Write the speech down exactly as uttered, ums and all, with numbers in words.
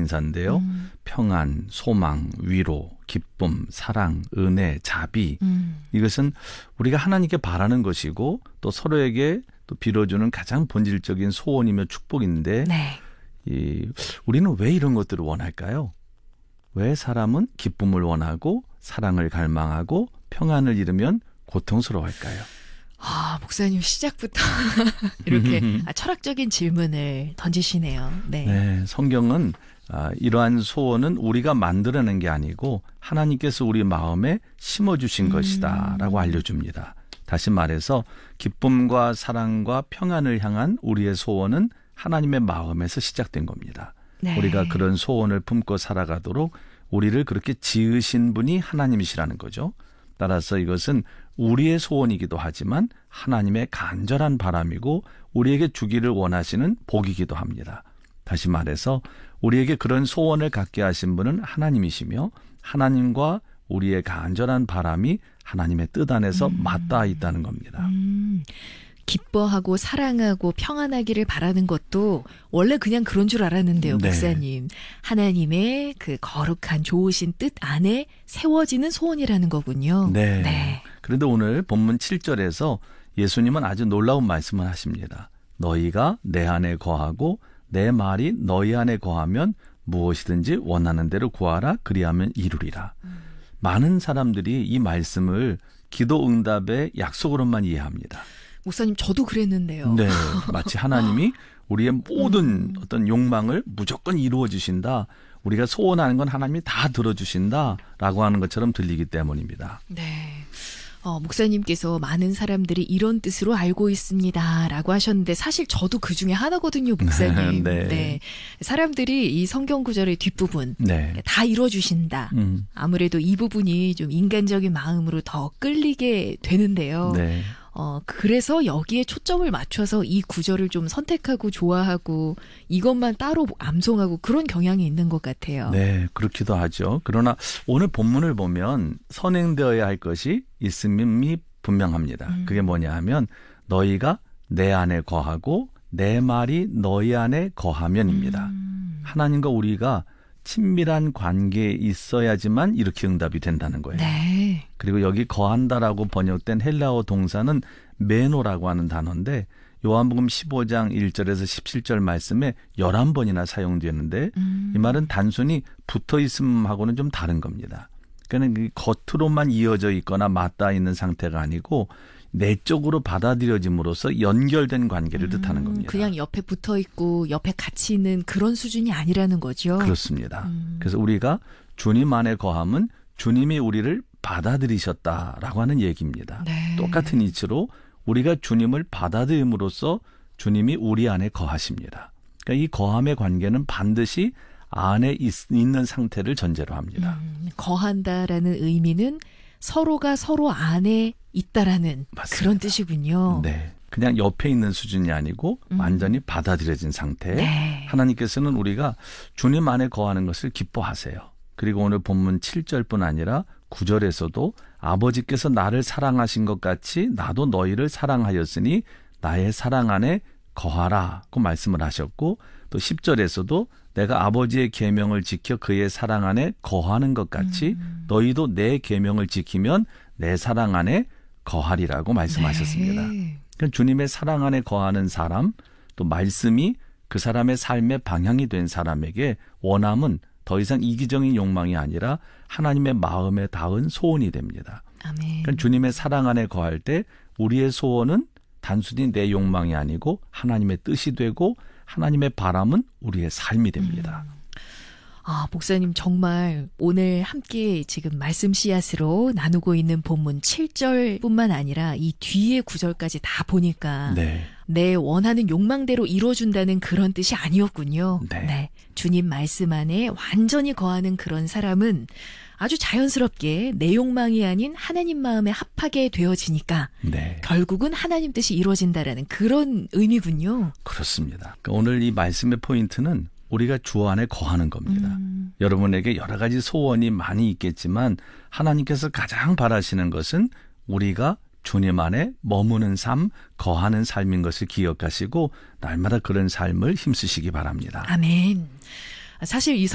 인사인데요. 음. 평안, 소망, 위로, 기쁨, 사랑, 은혜, 자비. 음. 이것은 우리가 하나님께 바라는 것이고 또 서로에게 또 빌어주는 가장 본질적인 소원이며 축복인데 네. 이, 우리는 왜 이런 것들을 원할까요? 왜 사람은 기쁨을 원하고 사랑을 갈망하고 평안을 잃으면 고통스러워할까요? 아, 목사님 시작부터 이렇게 아, 철학적인 질문을 던지시네요. 네, 네 성경은 아, 이러한 소원은 우리가 만들어낸 게 아니고 하나님께서 우리 마음에 심어주신 음. 것이다 라고 알려줍니다. 다시 말해서 기쁨과 사랑과 평안을 향한 우리의 소원은 하나님의 마음에서 시작된 겁니다. 네. 우리가 그런 소원을 품고 살아가도록 우리를 그렇게 지으신 분이 하나님이시라는 거죠. 따라서 이것은 우리의 소원이기도 하지만 하나님의 간절한 바람이고 우리에게 주기를 원하시는 복이기도 합니다. 다시 말해서 우리에게 그런 소원을 갖게 하신 분은 하나님이시며 하나님과 우리의 간절한 바람이 하나님의 뜻 안에서 음. 맞닿아 있다는 겁니다. 음. 기뻐하고 사랑하고 평안하기를 바라는 것도 원래 그냥 그런 줄 알았는데요, 네. 목사님. 하나님의 그 거룩한 좋으신 뜻 안에 세워지는 소원이라는 거군요. 네. 네. 그런데 오늘 본문 칠 절에서 예수님은 아주 놀라운 말씀을 하십니다. 너희가 내 안에 거하고 내 말이 너희 안에 거하면 무엇이든지 원하는 대로 구하라 그리하면 이루리라. 음. 많은 사람들이 이 말씀을 기도 응답의 약속으로만 이해합니다. 목사님 저도 그랬는데요. 네, 마치 하나님이 우리의 모든 음. 어떤 욕망을 무조건 이루어 주신다. 우리가 소원하는 건 하나님이 다 들어주신다라고 하는 것처럼 들리기 때문입니다. 네, 어, 목사님께서 많은 사람들이 이런 뜻으로 알고 있습니다라고 하셨는데 사실 저도 그 중에 하나거든요, 목사님. 네. 네, 사람들이 이 성경 구절의 뒷부분 네. 다 이루어주신다. 음. 아무래도 이 부분이 좀 인간적인 마음으로 더 끌리게 되는데요. 네. 어, 그래서 여기에 초점을 맞춰서 이 구절을 좀 선택하고 좋아하고 이것만 따로 암송하고 그런 경향이 있는 것 같아요. 네, 그렇기도 하죠. 그러나 오늘 본문을 보면 선행되어야 할 것이 있음이 분명합니다. 음. 그게 뭐냐 하면 너희가 내 안에 거하고 내 말이 너희 안에 거하면입니다. 음. 하나님과 우리가 친밀한 관계에 있어야지만 이렇게 응답이 된다는 거예요. 네. 그리고 여기 거한다라고 번역된 헬라어 동사는 메노라고 하는 단어인데 요한복음 십오 장 일 절에서 십칠 절 말씀에 열한 번이나 사용되는데 음. 이 말은 단순히 붙어있음하고는 좀 다른 겁니다. 그러니까 겉으로만 이어져 있거나 맞닿아 있는 상태가 아니고 내적으로 받아들여짐으로써 연결된 관계를 음, 뜻하는 겁니다. 그냥 옆에 붙어 있고 옆에 같이 있는 그런 수준이 아니라는 거죠. 그렇습니다. 음. 그래서 우리가 주님 안에 거함은 주님이 우리를 받아들이셨다라고 하는 얘기입니다. 네. 똑같은 이치로 우리가 주님을 받아들임으로써 주님이 우리 안에 거하십니다. 그러니까 이 거함의 관계는 반드시 안에 있, 있는 상태를 전제로 합니다. 음, 거한다라는 의미는 서로가 서로 안에 있다라는 맞습니다. 그런 뜻이군요. 네, 그냥 옆에 있는 수준이 아니고 음. 완전히 받아들여진 상태. 네. 하나님께서는 우리가 주님 안에 거하는 것을 기뻐하세요. 그리고 오늘 본문 칠 절뿐 아니라 구 절에서도 아버지께서 나를 사랑하신 것 같이 나도 너희를 사랑하였으니 나의 사랑 안에 거하라고 말씀을 하셨고 또 십 절에서도 내가 아버지의 계명을 지켜 그의 사랑 안에 거하는 것 같이 음. 너희도 내 계명을 지키면 내 사랑 안에 거하리라고 말씀하셨습니다. 네. 그러니까 주님의 사랑 안에 거하는 사람, 또 말씀이 그 사람의 삶의 방향이 된 사람에게 원함은 더 이상 이기적인 욕망이 아니라 하나님의 마음에 닿은 소원이 됩니다. 아멘. 그러니까 주님의 사랑 안에 거할 때 우리의 소원은 단순히 내 욕망이 아니고 하나님의 뜻이 되고 하나님의 바람은 우리의 삶이 됩니다. 음. 아, 목사님 정말 오늘 함께 지금 말씀 씨앗으로 나누고 있는 본문 칠 절뿐만 아니라 이 뒤에 구 절까지 다 보니까 네. 내 원하는 욕망대로 이루어준다는 그런 뜻이 아니었군요. 네. 네. 주님 말씀 안에 완전히 거하는 그런 사람은 아주 자연스럽게 내 욕망이 아닌 하나님 마음에 합하게 되어지니까 네. 결국은 하나님 뜻이 이루어진다라는 그런 의미군요. 그렇습니다. 그러니까 오늘 이 말씀의 포인트는 우리가 주 안에 거하는 겁니다. 음. 여러분에게 여러 가지 소원이 많이 있겠지만 하나님께서 가장 바라시는 것은 우리가 주님 안에 머무는 삶, 거하는 삶인 것을 기억하시고 날마다 그런 삶을 힘쓰시기 바랍니다. 아멘. 사실 이